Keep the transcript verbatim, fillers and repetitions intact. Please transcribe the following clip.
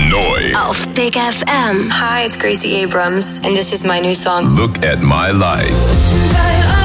Neu. Auf Big F M. Hi, it's Gracie Abrams, and this is my new song. Look at my life.